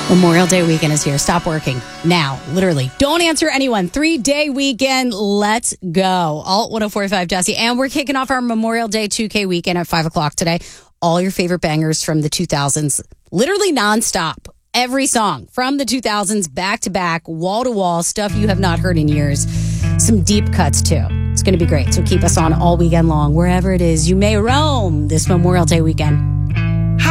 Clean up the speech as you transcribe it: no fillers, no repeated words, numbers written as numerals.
Memorial Day weekend is here. Stop working now. Literally. Don't answer anyone. 3-day weekend. Let's go. Alt 1045 Jesse. And we're kicking off our Memorial Day 2K weekend at 5 o'clock today. All your favorite bangers from the 2000s. Literally nonstop. Every song from the 2000s, back to back, wall to wall, stuff you have not heard in years. Some deep cuts too. It's going to be great. So keep us on all weekend long, wherever it is you may roam this Memorial Day weekend.